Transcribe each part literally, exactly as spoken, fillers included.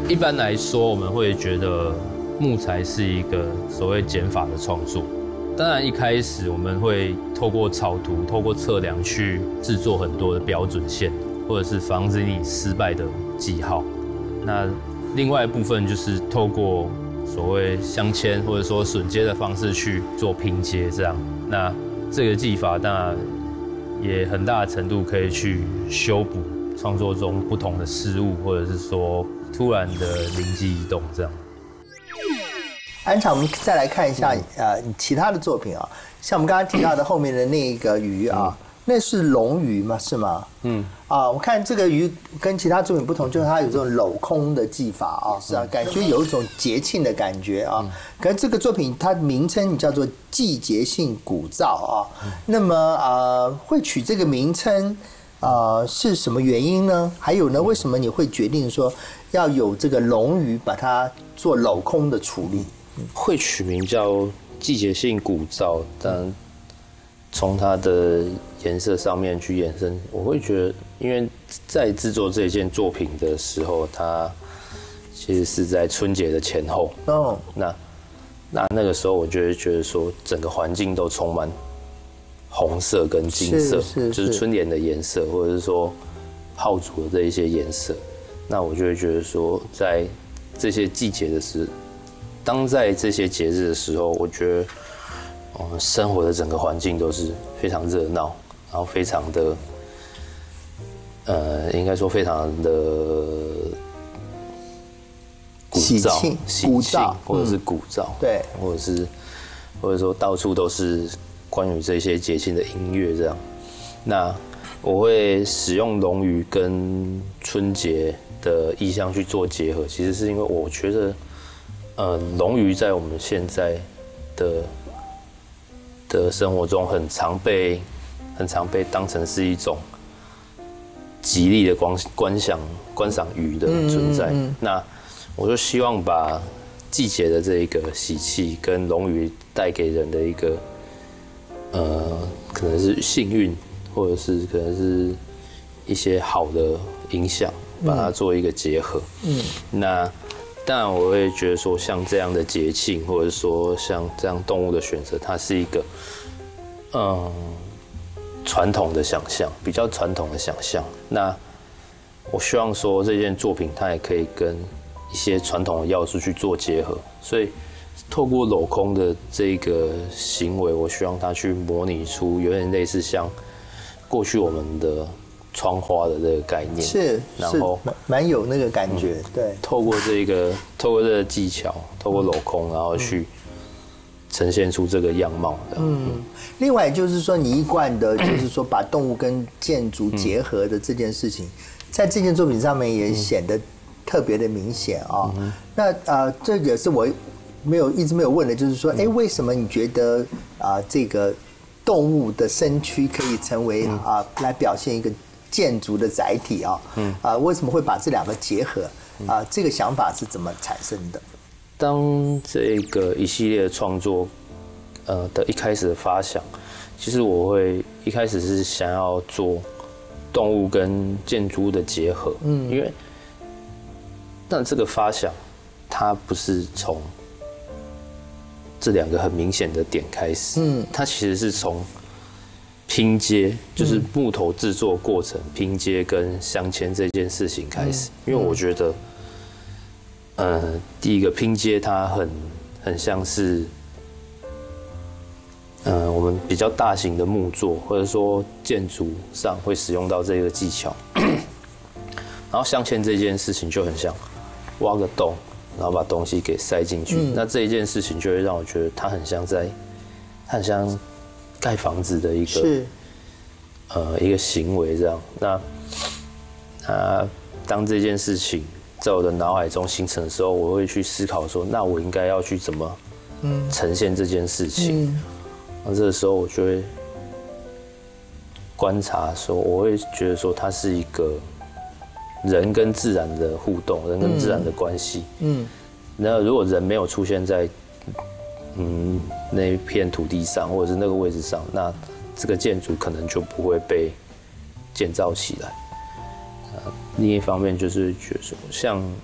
一般来说，我们会觉得木材是一个所谓减法的创作。当然，一开始我们会透过草图、透过测量去制作很多的标准线，或者是防止你失败的记号。那另外一部分就是透过所谓镶嵌或者说榫接的方式去做拼接，这样。那这个技法当然也很大的程度可以去修补创作中不同的失误，或者是说突然的灵机一动这样。 安常，我们再来看一下呃其他的作品啊，像我们刚刚提到的后面的那个鱼啊，那是龙鱼吗？是吗？嗯啊，我看这个鱼跟其他作品不同，就是它有这种镂空的技法啊，是啊，感觉有一种节庆的感觉啊。可是这个作品它名称叫做季节性鼓噪啊，那么呃会取这个名称呃是什么原因呢？还有呢，为什么你会决定说要有这个龙鱼把它做镂空的处理？ 会取名叫季节性鼓噪，但从它的颜色上面去延伸，我会觉得，因为在制作这件作品的时候，它其实是在春节的前后。哦，那那那个时候，我就会觉得说，整个环境都充满红色跟金色，是是是就是春联的颜色，或者是说炮竹的这一些颜色。那我就会觉得说，在这些季节的时候，当在这些节日的时候，我觉得，呃，生活的整个环境都是非常热闹，然后非常的，呃，应该说非常的鼓噪、 鼓噪， 或者是鼓噪， 对， 或者是或者说到处都是关于这些节庆的音乐这样。那我会使用龙鱼跟春节的意象去做结合，其实是因为我觉得。呃，龙鱼在我们现在的的生活中，很常被很常被当成是一种吉利的观观赏观赏鱼的存在。嗯嗯嗯那我就希望把季节的这一个喜气跟龙鱼带给人的一个呃，可能是幸运，或者是可能是一些好的影响，把它做一个结合。嗯，那。当然，我会觉得说，像这样的节庆，或者说像这样动物的选择，它是一个，嗯，传统的想象，比较传统的想象。那我希望说，这件作品它也可以跟一些传统的要素去做结合。所以，透过镂空的这个行为，我希望它去模拟出有点类似像过去我们的。窗花的这个概念是，然后蛮有那个感觉，嗯、对。 透过这个，透过这个技巧，透过镂空，然后去呈现出这个样貌的。 嗯，另外就是说，你一贯的，就是说把动物跟建筑结合的这件事情，在这件作品上面也显得特别的明显啊。嗯、那呃，这也是我没有一直没有问的，就是说，哎，为什么你觉得啊、呃，这个动物的身躯可以成为啊、呃、来表现一个？建筑的载体啊，嗯啊，为什么会把这两个结合啊？这个想法是怎么产生的？ 当这个一系列的创作，呃的一开始的发想，其实我会一开始是想要做动物跟建筑的结合，嗯，因为但这个发想它不是从这两个很明显的点开始，嗯，它其实是从。拼接就是木头制作过程，拼接跟镶嵌这件事情开始，因为我觉得，呃，第一个拼接它很很像是，呃，我们比较大型的木作或者说建筑上会使用到这个技巧，然后镶嵌这件事情就很像挖个洞，然后把东西给塞进去，嗯、那这一件事情就会让我觉得它很像在，它很像。盖房子的一个呃一个行为这样，那啊当这件事情在我的脑海中形成的时候，我会去思考说，那我应该要去怎么呈现这件事情？嗯、那这个时候我就会观察说，我会觉得说，它是一个人跟自然的互动，人跟自然的关系。嗯，那如果人没有出现在嗯，那一片土地上，或者是那个位置上，那这个建筑可能就不会被建造起来。呃、另一方面就是觉得说，像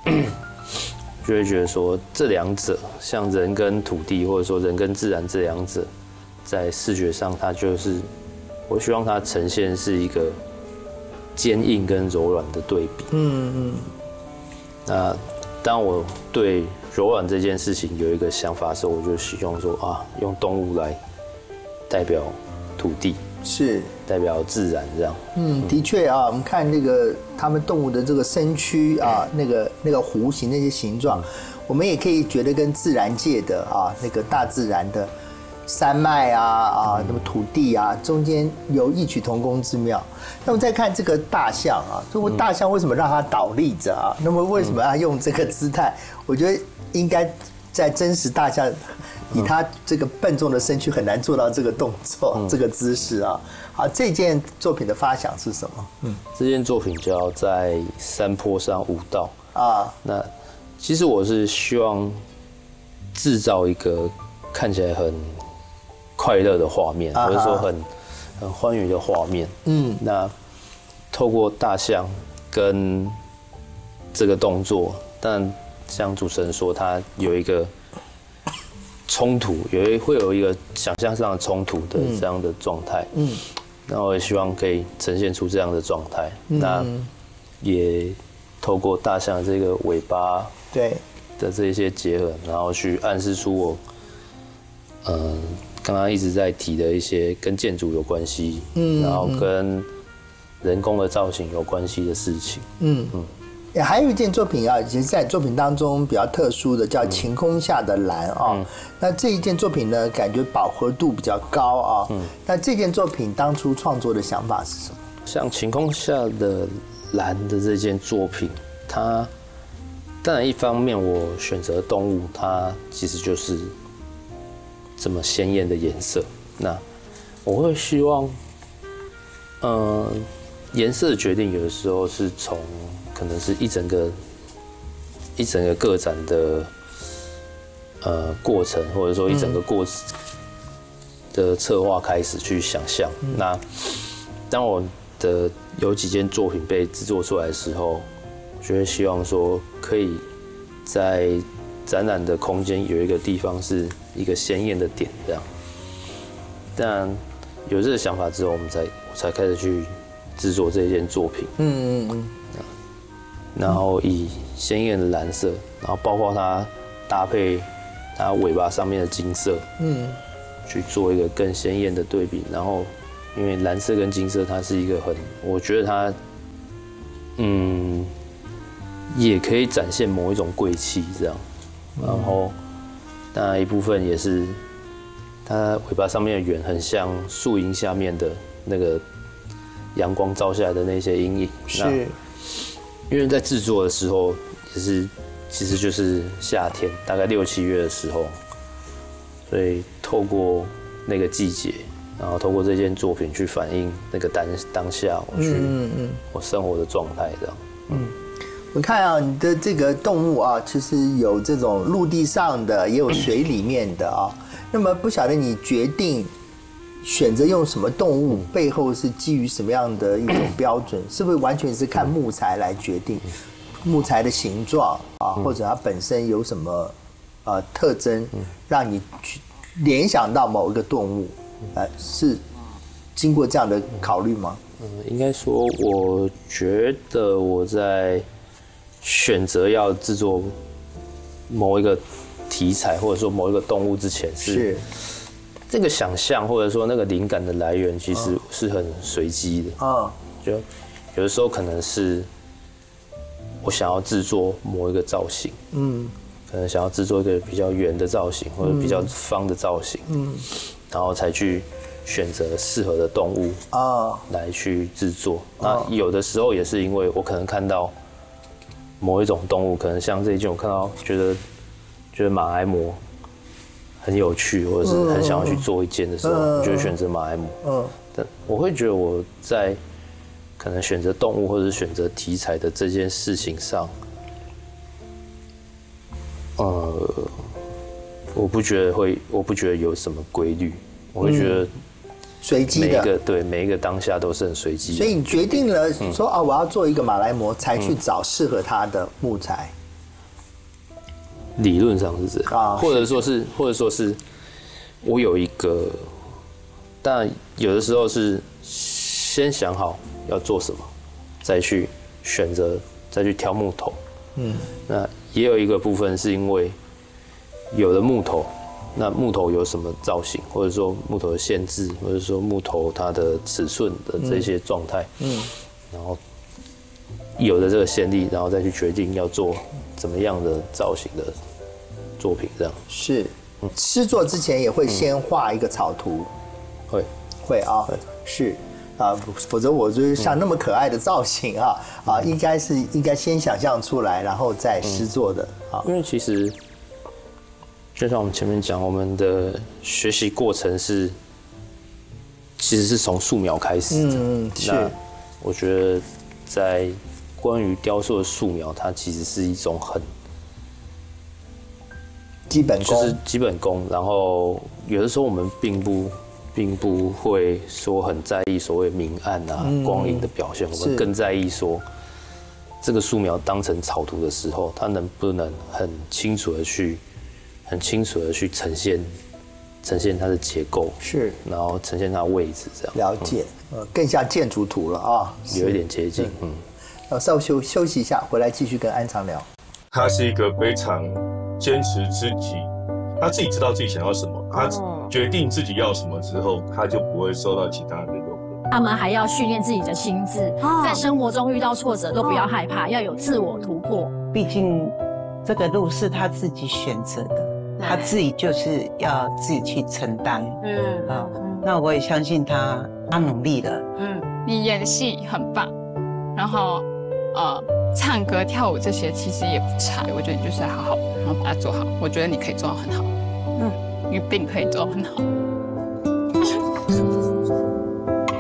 就会觉得说这两者，像人跟土地，或者说人跟自然这两者，在视觉上，它就是我希望它呈现是一个坚硬跟柔软的对比。嗯嗯。那当我对柔软这件事情有一个想法的时候，我就希望说啊，用动物来代表土地， 是代表自然这样。 嗯，的确啊，我们看那个他们动物的这个身躯啊，那个那个弧形那些形状，我们也可以觉得跟自然界的啊那个大自然的山脉啊啊，那么土地啊中间有异曲同工之妙。那么再看这个大象啊，这个大象为什么让它倒立着啊？那么为什么要用这个姿态？我觉得应该在真实大象以它这个笨重的身躯很难做到这个动作、嗯、这个姿势啊。好，这件作品的发想是什么？ 嗯，这件作品叫在山坡上舞蹈啊。那其实我是希望制造一个看起来很快乐的画面，或者说很很欢愉的画面。嗯，那透过大象跟这个动作，但像主持人说，它有一个冲突，有一会有一个想象上的冲突的这样的状态。嗯，那我也希望可以呈现出这样的状态。嗯、那也透过大象这个尾巴对的这一些结合，然后去暗示出我，嗯、呃，刚刚一直在提的一些跟建筑有关系，嗯，然后跟人工的造型有关系的事情。嗯嗯。 还有一件作品啊，其实在作品当中比较特殊的，叫《晴空下的蓝》啊。嗯、那这一件作品呢，感觉饱和度比较高啊。嗯。那这件作品当初创作的想法是什么？ 像《晴空下的蓝》的这件作品，它当然一方面我选择动物，它其实就是这么鲜艳的颜色。那我会希望，嗯、呃，颜色的决定有的时候是从可能是一整个一整个个展的呃过程，或者说一整个过的策划开始去想象。嗯、那当我的有几件作品被制作出来的时候，我就会希望说可以在展览的空间有一个地方是一个鲜艳的点，这样。但有这个想法之后，我们才我才开始去制作这件作品。嗯嗯嗯。然后以鲜艳的蓝色，然后包括它搭配它尾巴上面的金色，嗯，去做一个更鲜艳的对比。然后因为蓝色跟金色，它是一个很，我觉得它，嗯，也可以展现某一种贵气这样。然后当然一部分也是它尾巴上面的圆很像树荫下面的那个阳光照下来的那些阴影。 是。 因为在制作的时候也是，其实就是夏天，大概六七月的时候，所以透过那个季节，然后透过这件作品去反映那个当当下我去嗯嗯我生活的状态这样。嗯， 我看啊，你的这个动物啊，其实有这种陆地上的，也有水里面的啊。那么不晓得你决定选择用什么动物，背后是基于什么样的一种标准？是不是完全是看木材来决定？木材的形状啊，或者它本身有什么呃特征，让你去联想到某一个动物？呃，是经过这样的考虑吗？ 嗯，应该说，我觉得我在选择要制作某一个题材，或者说某一个动物之前是。是这个想象或者说那个灵感的来源，其实是很随机的。啊，就有的时候可能是我想要制作某一个造型，嗯，可能想要制作一个比较圆的造型，或者比较方的造型，嗯，然后才去选择适合的动物啊来去制作。那有的时候也是因为我可能看到某一种动物，可能像这一件我看到觉得觉得马来貘很有趣，或者是很想要去做一件的时候，我就会选择马来貘。嗯，但我会觉得我在可能选择动物或者选择题材的这件事情上，呃，我不觉得会，我不觉得有什么规律，我会觉得随机的， 每一个对每一个当下都是很随机的。 所以你决定了说啊，我要做一个马来貘，才去找适合它的木材。 理论上是这样， 啊或者说是，或者说是，我有一个，但有的时候是先想好要做什么，再去选择，再去挑木头。嗯，那也有一个部分是因为有了木头，那木头有什么造型，或者说木头的限制，或者说木头它的尺寸的这些状态，嗯，然后有了这个先例，然后再去决定要做怎么样的造型的作品，这样是。施作之前也会先画一个草图， 会会啊，是。啊，否则我就是像那么可爱的造型啊啊，应该是应该先想象出来，然后再施作的啊。 因为其实就像我们前面讲，我们的学习过程是其实是从素描开始的。 嗯，是。 那我觉得在关于雕塑的素描，它其实是一种很基本功， 就是基本功。然后有的时候我们并不。并不会说很在意所谓明暗啊、嗯、光影的表现，我们更在意说这个素描当成草图的时候，它能不能很清楚的去、很清楚的去呈现、呈现它的结构， 是， 然后呈现它的位置，这样了解，嗯、呃，更像建筑图了啊， 有一点接近，嗯。 嗯，稍休休息一下，回来继续跟安常聊。 他是一个非常坚持自己，他自己知道自己想要什么，他。决定自己要什么之后，他就不会受到其他人的诱惑。 他们还要训练自己的心智，在生活中遇到挫折都不要害怕，要有自我突破。 毕竟这个路是他自己选择的，他自己就是要自己去承担。嗯啊，那我也相信他，他努力了。 嗯，你演戏很棒，然后呃，唱歌、跳舞这些其实也不差。我觉得你就是要好好，然后把它做好。我觉得你可以做到很好。嗯。你并可以做很好。